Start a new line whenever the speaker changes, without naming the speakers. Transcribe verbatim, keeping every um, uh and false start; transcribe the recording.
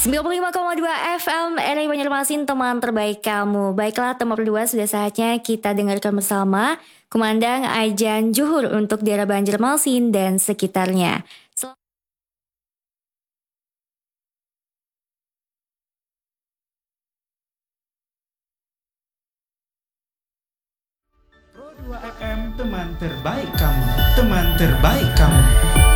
sembilan puluh lima koma dua F M R I Banjarmasin, teman terbaik kamu. Baiklah teman berdua, sudah saatnya kita dengarkan bersama Kumandang Ajan Juhur untuk daerah Banjarmasin dan sekitarnya. Sel-
Pro dua F M, teman terbaik kamu, teman terbaik kamu.